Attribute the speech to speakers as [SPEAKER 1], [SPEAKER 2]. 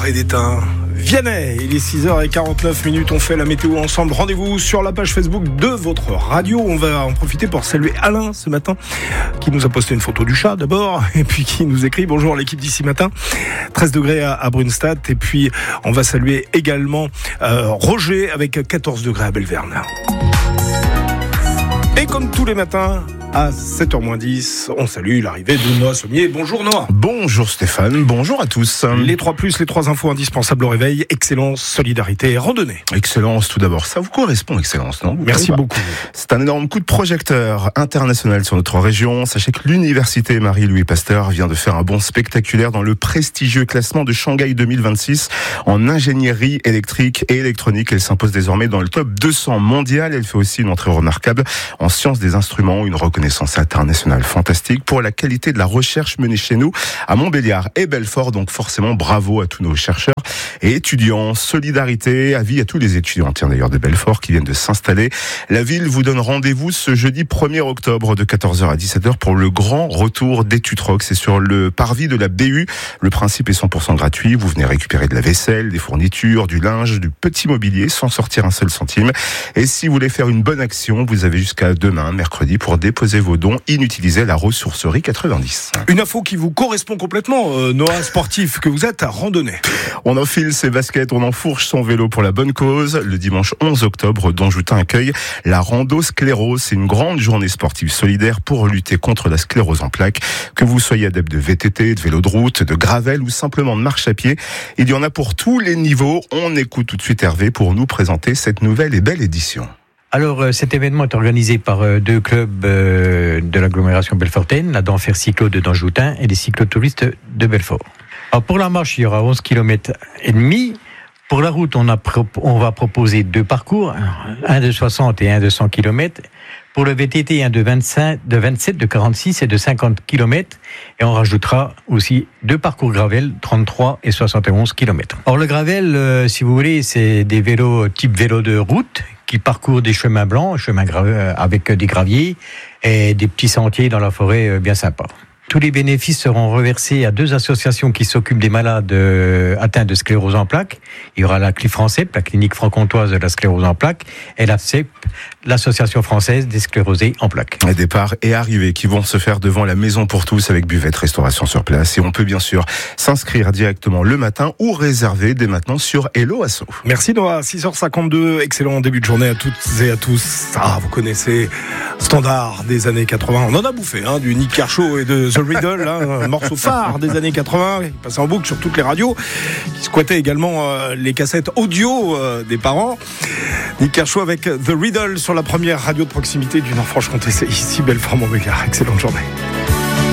[SPEAKER 1] et d'étain. Vianney, il est 6h49, on fait la météo ensemble. Rendez-vous sur la page Facebook de votre radio. On va en profiter pour saluer Alain ce matin, qui nous a posté une photo du chat d'abord, et puis qui nous écrit: bonjour l'équipe d'ici matin, 13 degrés à Brunstadt. Et puis on va saluer également Roger avec 14 degrés à Belverne. Et comme tous les matins, à 7h-10, on salue l'arrivée de Noah Sommier. Bonjour Noah.
[SPEAKER 2] Bonjour Stéphane, bonjour à tous.
[SPEAKER 1] Les 3+, les 3 infos indispensables au réveil: excellence, solidarité et randonnée.
[SPEAKER 2] Excellence tout d'abord, ça vous correspond, excellence, non?
[SPEAKER 1] Merci beaucoup.
[SPEAKER 2] C'est un énorme coup de projecteur international sur notre région. Sachez que l'université Marie-Louis Pasteur vient de faire un bond spectaculaire dans le prestigieux classement de Shanghai 2026 en ingénierie électrique et électronique. Elle s'impose désormais dans le top 200 mondial. Elle fait aussi une entrée remarquable en sciences des instruments, une reconnaissance internationale fantastique pour la qualité de la recherche menée chez nous à Montbéliard et Belfort. Donc forcément bravo à tous nos chercheurs et étudiants. Solidarité, avis à tous les étudiants d'ailleurs de Belfort qui viennent de s'installer. La ville vous donne rendez-vous ce jeudi 1er octobre de 14h à 17h pour le grand retour des Tutrox. C'est sur le parvis de la BU. Le principe est 100% gratuit. Vous venez récupérer de la vaisselle, des fournitures, du linge, du petit mobilier sans sortir un seul centime. Et si vous voulez faire une bonne action, vous avez jusqu'à demain, mercredi, pour déposer vos dons inutilisés à la ressourcerie 90.
[SPEAKER 1] Une info qui vous correspond complètement, Noah, sportif que vous êtes, à randonnée.
[SPEAKER 2] On enfile ses baskets, on enfourche son vélo pour la bonne cause. Le dimanche 11 octobre, Donjoutin accueille la Rando Sclérose. C'est une grande journée sportive solidaire pour lutter contre la sclérose en plaques. Que vous soyez adepte de VTT, de vélo de route, de gravel ou simplement de marche à pied, il y en a pour tous les niveaux. On écoute tout de suite Hervé pour nous présenter cette nouvelle et belle édition.
[SPEAKER 3] Alors, cet événement est organisé par deux clubs de l'agglomération belfortaine, la Denfert Cyclo de Danjoutin et les cyclotouristes de Belfort. Alors, pour la marche, il y aura 11 km et demi. Pour la route, on va proposer deux parcours, un de 60 et un de 100 km. Pour le VTT, un de 27, de 46 et de 50 km. Et on rajoutera aussi deux parcours gravel, 33 et 71 km. Or, le gravel, si vous voulez, c'est des vélos type vélo de route qui parcourent des chemins blancs, avec des graviers et des petits sentiers dans la forêt bien sympas. Tous les bénéfices seront reversés à deux associations qui s'occupent des malades atteints de sclérose en plaques. Il y aura la CLIFRANCEP, la clinique franc-comtoise de la sclérose en plaques, et la CEP, l'association française des sclérosés en plaques.
[SPEAKER 2] Les départs et arrivées qui vont se faire devant la Maison pour tous avec buvette, restauration sur place. Et on peut bien sûr s'inscrire directement le matin ou réserver dès maintenant sur Hello Asso.
[SPEAKER 1] Merci Noah, 6h52, excellent début de journée à toutes et à tous. Vous connaissez standard des années 80. On en a bouffé, du Nick Kershaw et de The Riddle, un morceau phare des années 80, qui passait en boucle sur toutes les radios, qui squattait également les cassettes audio des parents. Nick Kershaw avec The Riddle sur la première radio de proximité du Nord-Franche-Comté. C'est ici Belfort-Montbéliard. Excellente journée.